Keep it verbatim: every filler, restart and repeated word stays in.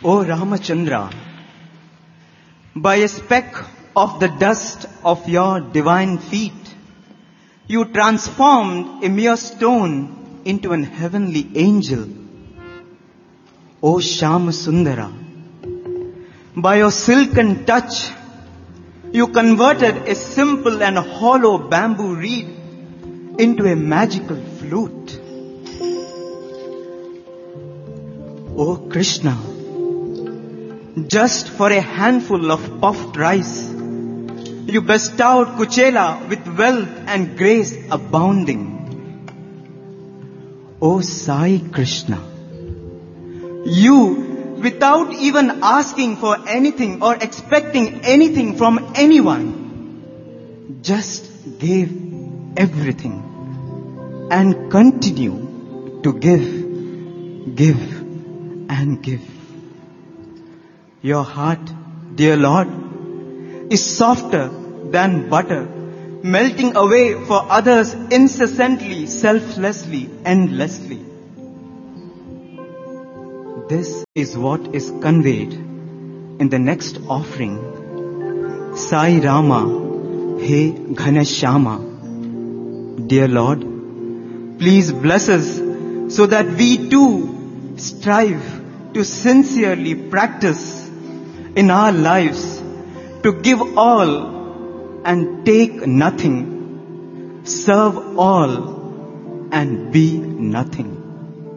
O Ramachandra, by a speck of the dust of your divine feet, you transformed a mere stone into an heavenly angel. O Shyamasundara, by your silken touch, you converted a simple and hollow bamboo reed into a magical flute. O Krishna, just for a handful of puffed rice, you bestowed Kuchela with wealth and grace abounding. O Sai Krishna, you, without even asking for anything or expecting anything from anyone, just gave everything and continue to give, give and give. Your heart, dear Lord, is softer than butter, melting away for others incessantly, selflessly, endlessly. This is what is conveyed in the next offering. Sai Rama, He Ghanashyama. Dear Lord, please bless us so that we too strive to sincerely practice in our lives to give all and take nothing, serve all and be nothing.